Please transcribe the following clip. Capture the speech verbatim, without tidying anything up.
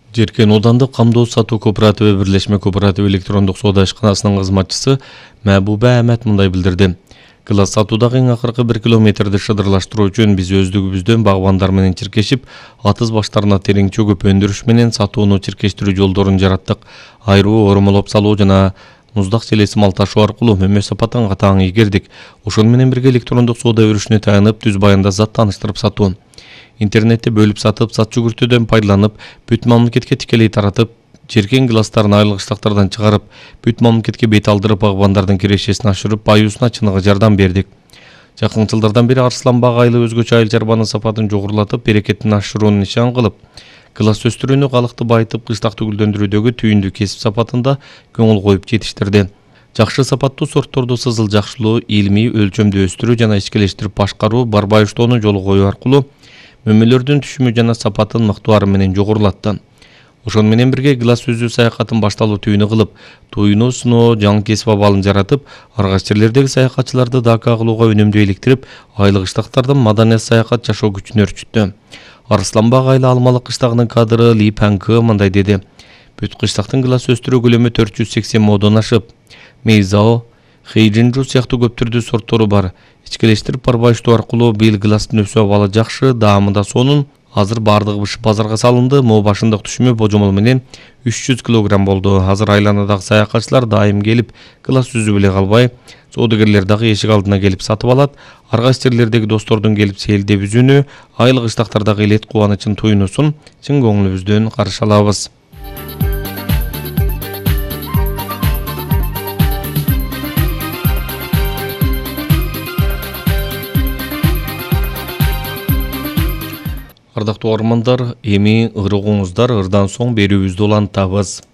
Жеркен Оодандык камдоо сатуу кооперативи бирлешме кооператив электрондук соода ишканасынын кызматчысы Мәбуба Ахмет мындай билдирди. Кылас сатуудагы эң акыркы бир километрди шыдырлаштыруу үчүн биз өздүгүбүздөн багбандар менен чиркешип, атыз баштарына терең чөгүп өндүрүш менен сатууну чиркештирүү жолдорун жараттык. Айруу ормолоп салуу жана муздак желеси малташуу аркылуу мөмө сапатын катаң ийгердик. Ошону менен бирге электрондук соода өрүшүнө таянып, түз баянда зат тааныштырып сатуу. Интернетте бөлүп сатып, сат жүгүртүүдөн пайдаланып, бүт мамлекетке тикелей таратып, Жеркен гыластарын айлык штактардан чыгарып, бүт мамлекетке бет алдырып, багбандардын кирешесин ашырып, аюусуна чыныгы жардам бердик. Жакын жылдардан бери Арсланбак айылы өзгөчө айыл чарбанын сапатын жогорулатып, берекетин ашырууну нишан кылып, кылас өстүрүүнү калыкты байытып, кыштакты гүлдөндүрүүдөгү түйүндү кесип сапатында көңүл коюп жетиштирди. Жакшы сапаттуу сортторду сызыл жакшылоо, илимий өлчөмдө өстүрүү жана ичкилештирип башкаруу, барбай уштоону жолго коюу аркылуу мөмөлөрдүн түшүмү жана сапатын мыктуары менен жогорулатты. Ошону менен бирге гылас үзүү саякатын башталуу түйүнү кылып, туйну сыноо жаңы кесип абалын жаратып, аргаш жерлердеги саякатчыларды дака кылууга өнөмдүү иликтирип, айылык кыштактарда маданият саякат жашоо күчүн өрчүттү. Арсланбак айылы Алмалык кыштагынын кадыры Ли Панкы мындай деди. Бүт кыштактын гылас өстүрүү көлөмү төрт жүз сексен модон ашып, Мейзао, Хейжинжу сыяктуу көп түрдүү сорттору бар. Ичкилештирип барбай уштоо аркылуу быйыл гыластын өсүү абалы жакшы, даамы да сонун. Азыр бардыгы бышып базарга салынды. Мо башындык түшүмү божомол менен үч жүз килограмм болду. Азыр айланадагы саякатчылар дайым келип, гылас үзүп эле калбай, соодагерлер дагы эшик алдына келип сатып алат. Аргаш жерлердеги достордун келип сейилдеп үзүүнү, айылык кыштактардагы элет кубанычын туйнусун чын көңүлүбүздөн каршы алабыз. Ардактуу армандар, эми ырыгыңыздар ырдан соң берүүбүздү улантабыз.